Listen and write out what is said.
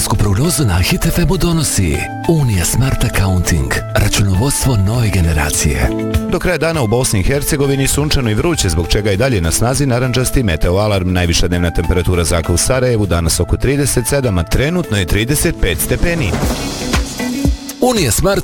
vremensku prognozu na Hit FM-u donosi Unija Smart Accounting, računovodstvo nove generacije. Do kraja dana u Bosni i Hercegovini sunčano i vruće, zbog čega je dalje na snazi narandžasti meteo alarm. Najviša dnevna temperatura zraka u Sarajevu danas oko 37, a trenutno je 35 stepeni. Unija Smart